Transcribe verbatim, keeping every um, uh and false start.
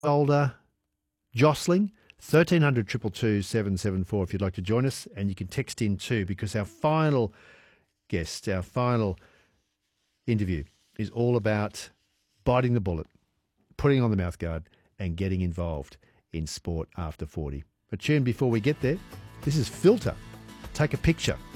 older jostling. thirteen hundred, two two two, seven seven four if you'd like to join us, and you can text in too, because our final guest, our final interview is all about biting the bullet, putting on the mouthguard and getting involved in sport after forty. A tune before we get there. This is Filter. Take a picture.